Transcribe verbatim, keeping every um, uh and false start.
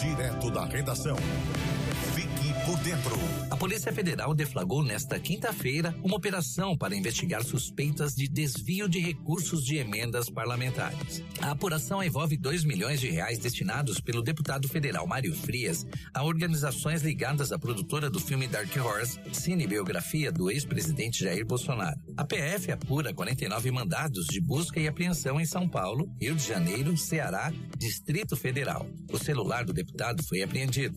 direto da redação. Fique por dentro. A Polícia Federal deflagrou nesta quinta-feira uma operação para investigar suspeitas de desvio de recursos de emendas parlamentares. A apuração envolve dois milhões de reais destinados pelo deputado federal Mário Frias a organizações ligadas à produtora do filme Dark Horse, cinebiografia do ex-presidente Jair Bolsonaro. A P F apura quarenta e nove mandados de busca e apreensão em São Paulo, Rio de Janeiro, Ceará, Distrito Federal. O celular do deputado foi apreendido.